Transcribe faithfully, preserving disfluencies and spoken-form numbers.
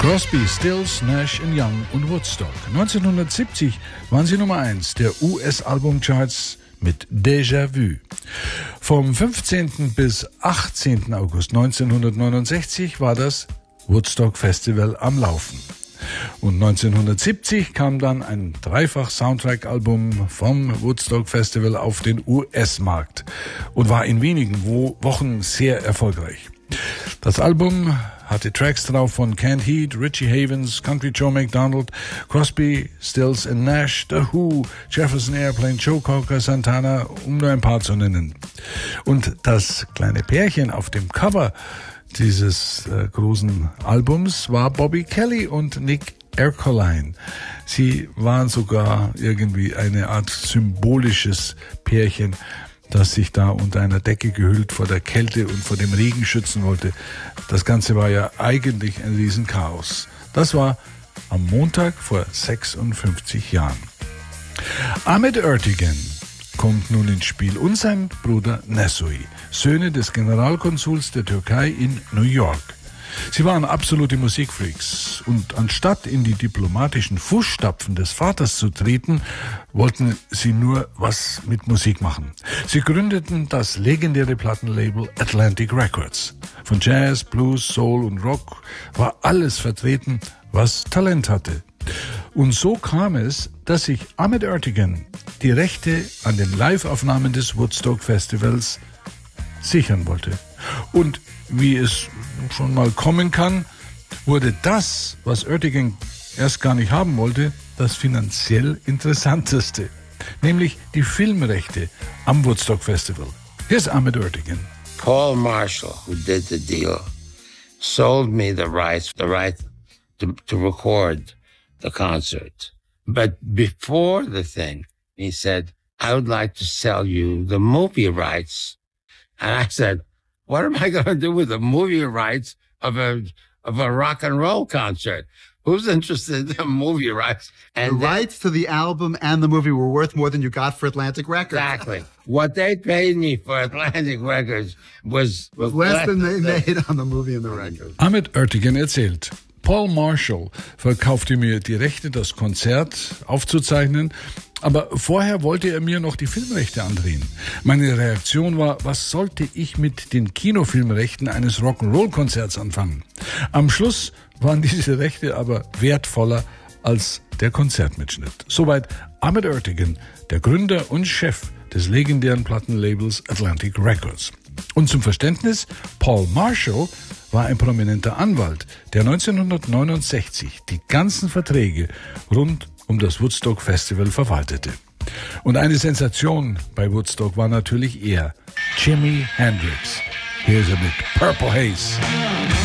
Crosby, Stills, Nash and Young und Woodstock. neunzehnhundertsiebzig waren sie Nummer eins der U S-Albumcharts mit Déjà Vu. Vom fünfzehnten bis achtzehnten August neunzehnhundertneunundsechzig war das Woodstock Festival am Laufen. Und neunzehnhundertsiebzig kam dann ein Dreifach-Soundtrack-Album vom Woodstock Festival auf den U S-Markt und war in wenigen Wochen sehr erfolgreich. Das Album hatte Tracks drauf von Canned Heat, Richie Havens, Country Joe McDonald, Crosby, Stills and Nash, The Who, Jefferson Airplane, Joe Cocker, Santana, um nur ein paar zu nennen. Und das kleine Pärchen auf dem Cover dieses äh, großen Albums war Bobby Kelly und Nick Ercoline. Sie waren sogar irgendwie eine Art symbolisches Pärchen, das sich da unter einer Decke gehüllt vor der Kälte und vor dem Regen schützen wollte. Das Ganze war ja eigentlich ein Riesenchaos. Das war am Montag vor sechsundfünfzig Jahren. Ahmet Ertegun kommt nun ins Spiel und sein Bruder Nesuhi, Söhne des Generalkonsuls der Türkei in New York. Sie waren absolute Musikfreaks und anstatt in die diplomatischen Fußstapfen des Vaters zu treten, wollten sie nur was mit Musik machen. Sie gründeten das legendäre Plattenlabel Atlantic Records. Von Jazz, Blues, Soul und Rock war alles vertreten, was Talent hatte. Und so kam es, dass sich Ahmet Ertegun die Rechte an den Live-Aufnahmen des Woodstock Festivals sichern wollte. Und wie es schon mal kommen kann, wurde das, was Ertegun erst gar nicht haben wollte, das finanziell Interessanteste, nämlich die Filmrechte am Woodstock Festival. Hier ist Ahmet Ertegun. Paul Marshall, who did the deal, sold me the rights, the right to, to record the concert. But before the thing, he said, I would like to sell you the movie rights. And I said, what am I going to do with the movie rights of a of a rock and roll concert? Who's interested in the movie rights? And the then, rights to the album and the movie were worth more than you got for Atlantic Records. Exactly. What they paid me for Atlantic Records was, was less, less than they made on the movie and the record. Ahmet Ertegun erzählt: Paul Marshall verkaufte mir die Rechte, das Konzert aufzuzeichnen, aber vorher wollte er mir noch die Filmrechte andrehen. Meine Reaktion war, was sollte ich mit den Kinofilmrechten eines Rock'n'Roll-Konzerts anfangen? Am Schluss waren diese Rechte aber wertvoller als der Konzertmitschnitt. Soweit Ahmet Ertegun, der Gründer und Chef des legendären Plattenlabels Atlantic Records. Und zum Verständnis, Paul Marshall war ein prominenter Anwalt, der neunzehnhundertneunundsechzig die ganzen Verträge rund um das Woodstock Festival verwaltete. Und eine Sensation bei Woodstock war natürlich er, Jimi Hendrix. Hier ist er mit Purple Haze.